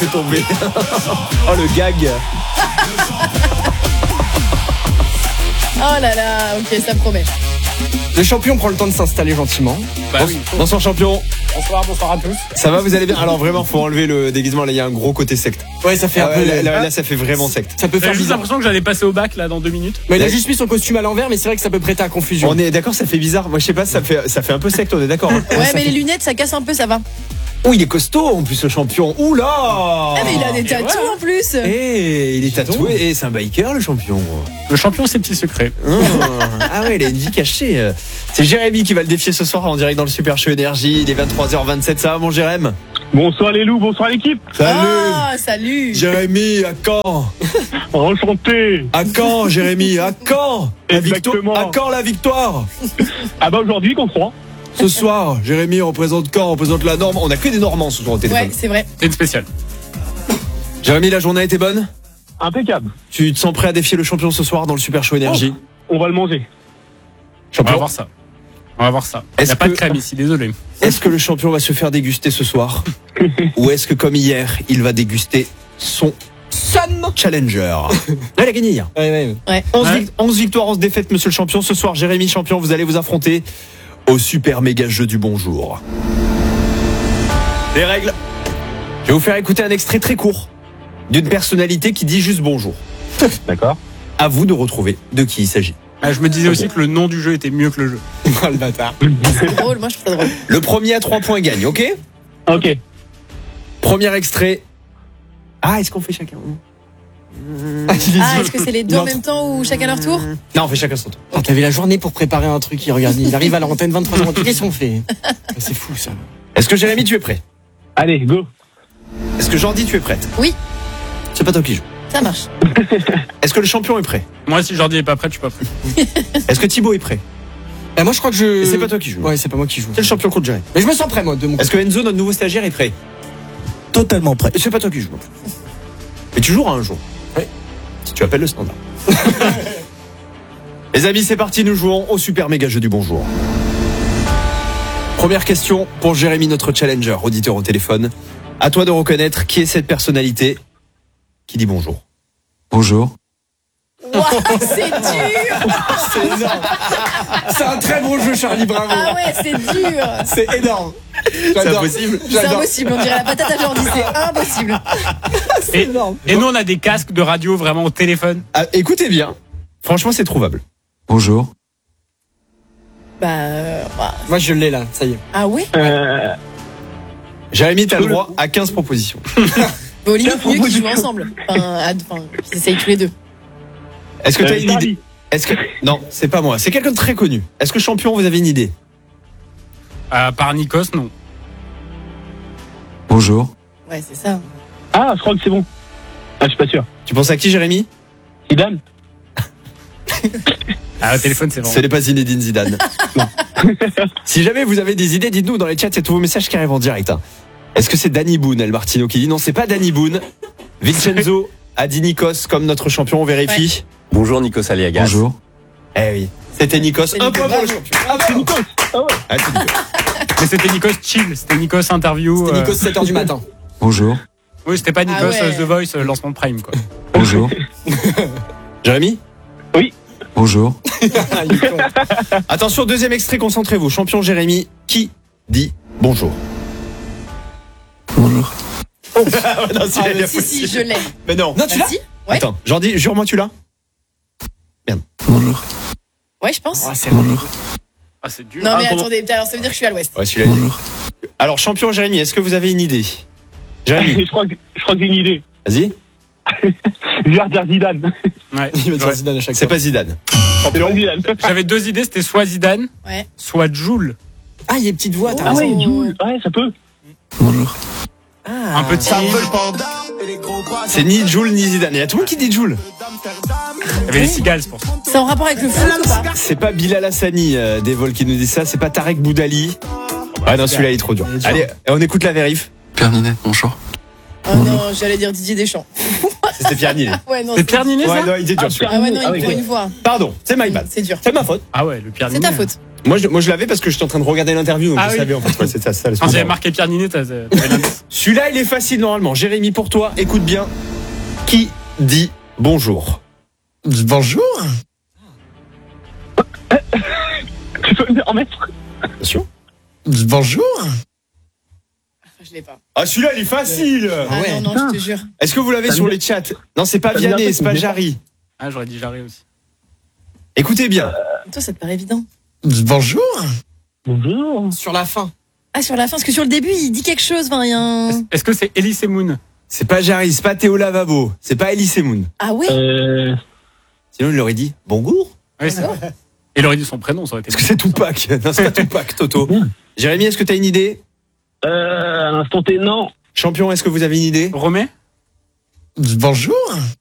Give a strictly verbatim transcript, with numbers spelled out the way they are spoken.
est tombé. Oh le gag. Oh là là, ok, ça promet. Le champion prend le temps de s'installer gentiment. Bah oui. Bonsoir champion. Bonsoir, bonsoir à tous. Ça va, vous allez bien? Alors vraiment, faut enlever le déguisement. Là, il y a un gros côté secte. Ouais, ça fait Ah un ouais, peu. là, là, là, ça fait vraiment secte. Ça peut faire J'ai juste bizarre. l'impression que j'allais passer au bac là dans deux minutes. Mais il a juste mis son costume à l'envers, mais c'est vrai que ça peut prêter à confusion. On est d'accord, ça fait bizarre. Moi, je sais pas, ça fait, ça fait un peu secte. On est d'accord. Hein. Ouais, mais les lunettes, ça casse un peu, ça va. Oh, il est costaud en plus, le champion. Ouh là. Ah, mais il a des tatous en plus. Eh, il est tatoué. Et c'est un biker, le champion. Le champion, ses petits secrets. Oh. Ah ouais, il a une vie cachée. C'est Jérémy qui va le défier ce soir en direct dans le Super Show Énergie. Il est vingt-trois heures vingt-sept. Ça va, mon Jérémy? Bonsoir les loups, bonsoir l'équipe. Salut. Ah, salut. Jérémy, à quand? Enchanté. À quand, Jérémy? À quand la victoire? Exactement. À quand la victoire? Ah bah aujourd'hui contre trois. Ce soir, Jérémy représente quand? On représente la Norme. On a que des Normands ce soir au téléphone. Ouais, c'est vrai. C'est une spéciale. Jérémy, la journée a été bonne? Impeccable. Tu te sens prêt à défier le champion ce soir dans le Super Show Énergie? On va le manger. On va Champion, voir ça. On va voir ça. Il n'y Est-ce a pas de que- crème ici, désolé. est-ce que le champion va se faire déguster ce soir? Ou est-ce que comme hier, il va déguster son Son. challenger? Là, il a gagné hier. Ouais, ouais. onze, Ouais. vic- onze victoires, onze défaites, monsieur le champion. Ce soir, Jérémy champion, vous allez vous affronter au super méga jeu du bonjour. Les règles. Je vais vous faire écouter un extrait très court d'une personnalité qui dit juste bonjour. D'accord. À vous de retrouver de qui il s'agit. Ah, je me disais aussi que le nom du jeu était mieux que le jeu. Oh le bâtard. C'est drôle, moi je trouve ça drôle. Le premier à trois points gagne, ok? Ok. Premier extrait. Ah, est-ce qu'on fait chacun? Ah, est-ce que c'est les deux en même temps ou chacun leur tour? Non, on fait chacun son tour. Ah, t'avais la journée pour préparer un truc. Il regarde, il arrive à l'antenne vingt-trois heures. Qu'est-ce qu'on fait? C'est fou ça. Est-ce que Jérémy, tu es prêt? Allez, go. Est-ce que Jordi, tu es prête? Oui, C'est pas toi qui joue. ça marche. Est-ce que le champion est prêt? Moi, si Jordi est pas prêt, je suis pas prêt. Est-ce que Thibaut est prêt? Eh, moi je crois que je. Et c'est pas toi qui joue. Ouais, c'est pas moi qui joue. C'est le champion contre Jérémy. Mais je me sens prêt moi de mon côté. Est-ce que Enzo, notre nouveau stagiaire, est prêt? Totalement prêt. Et c'est pas toi qui joues. Mais tu joueras un jour. Oui. Si tu appelles le standard. Les amis, c'est parti, nous jouons au super méga jeu du bonjour. Première question pour Jérémy, notre challenger, auditeur au téléphone. À toi de reconnaître qui est cette personnalité qui dit bonjour. Bonjour. Ouah, c'est dur. C'est énorme. C'est un très bon jeu, Charlie. Bravo. Ah ouais, c'est dur. C'est énorme. C'est J'adore. impossible. C'est J'adore. impossible, on dirait la patate à Jordi, c'est impossible. Et, énorme. et nous, on a des casques de radio vraiment au téléphone. Ah, écoutez bien. Franchement, c'est trouvable. Bonjour. Bah, euh, ouah. Moi je l'ai là. Ça y est. Ah ouais? Euh, Jérémy, t'as le droit à quinze propositions. Bon, limite mieux qu'ils jouent ensemble. Enfin, ad- enfin, qu'ils essayent tous les deux. Est-ce que t'as euh, une idée? Charlie. Est-ce que non, c'est pas moi. C'est quelqu'un de très connu. Est-ce que champion, vous avez une idée? Euh, par Nikos, non. Bonjour. Ouais, c'est ça. Ah, je crois que c'est bon. Ah, je suis pas sûr. Tu penses à qui, Jérémy? Zidane. Ah, au téléphone, c'est Ce vraiment. n'est pas Zinedine Zidane. Si jamais vous avez des idées, dites-nous dans les chats, il y a tous vos messages qui arrivent en direct. hein. Est-ce que c'est Danny Boone, El Martino qui dit non, c'est pas Danny Boone. Vincenzo a dit Nikos comme notre champion, on vérifie. Bonjour Nikos Aliagas. Bonjour. Eh oui, c'était Nikos. C'est Un Nikos. point pour le champion. Ah, c'est Nikos. Ah ouais. Ah, c'est Nikos. Mais c'était Nikos chill, c'était Nikos interview. C'était euh, Nico sept heures du matin. Bonjour. Oui, c'était pas Nikos Ah ouais. euh, The Voice euh, lancement de Prime, quoi. Bonjour. Jérémy? Bonjour. Ah, Nico. Attention, deuxième extrait, concentrez-vous. Champion Jérémy, qui dit bonjour? Bonjour. Non, c'est Ah, bien Si, possible. si, je l'ai. Mais non. Non, tu Bah, l'as? si. Ouais. Attends, Jordi, jure-moi tu l'as. Bonjour. Ouais, je pense. Oh, c'est Bonjour. Ah, c'est dur. Non, mais Ah, pardon. attendez, alors ça veut dire que je suis à l'ouest. Ouais, celui-là. il est- Bonjour. Alors, champion Jérémy, est-ce que vous avez une idée? Jérémy, je crois que je crois que j'ai une idée. vas-y. Je vais redire Zidane. Ouais. Il va dire Ouais. Zidane à chaque C'est fois. pas Zidane. C'est pas Zidane. J'avais deux idées, c'était soit Zidane, Ouais. soit Joule. Ah, il y a une petite voix, t'as Ah raison. ouais, Jules. Ouais, ça peut. Bonjour. Ah, Un petit. C'est ni Jules ni Zidane. Il y a tout le monde qui dit Jules. Il y avait les cigales, c'est pour ça. C'est en rapport avec le foot ou pas? C'est pas Bilal Hassani euh, des vols qui nous dit ça. C'est pas Tarek Boudali. Ah non, celui-là il est trop dur. Il est dur. Allez, on écoute la vérif. Pierre Ninet, bonjour. Oh non, j'allais dire Didier Deschamps. C'était Pierre Ninet. Ouais, non. C'est Pierre Ninet, Ouais, ça non, il était dur celui-là. Ah ouais, non, Ah il oui, faut ouais. une voix. Pardon, c'est my bad. C'est dur. C'est ma faute. Ah ouais, le Pierre C'est Ninet. ta faute. Moi, je, moi, je l'avais parce que j'étais en train de regarder l'interview, donc Ah je oui. savais en fait. Ouais, c'est ça, c'est ça, le Quand j'avais sponsor. marqué Pierre Ninet, t'as- t'avais l'indice. Celui-là, il est facile normalement. Jérémy, pour toi, écoute bien. Qui dit bonjour? Bonjour. Tu peux me en mettre? Bien sûr. Bonjour. Je l'ai pas. Ah, celui-là, il est facile. Ah ouais. non, non, je te jure. Est-ce que vous l'avez Ça me sur dit- les chats? Non, c'est pas Ça me dit un Vianney, truc, c'est pas mais- Jarry. Ah, j'aurais dit Jarry aussi. Écoutez bien. Toi, ça te paraît évident. Bonjour. Bonjour. Sur la fin. Ah, sur la fin, parce que sur le début, il dit quelque chose. Enfin, il y a un... Est-ce- Est-ce que c'est Elise Moon? C'est pas Jarry, c'est pas Théo Lavabo, c'est pas Elise Moon. Ah ouais. Euh, Sinon, il aurait dit bonjour. Oui, c'est vrai. Et il aurait dit son prénom, ça aurait été. Est-ce que c'est Tupac? Non, c'est pas Tupac, Toto. Jérémy, est-ce que t'as une idée? euh, à l'instant T, non. Champion, est-ce que vous avez une idée? Romé? Bonjour.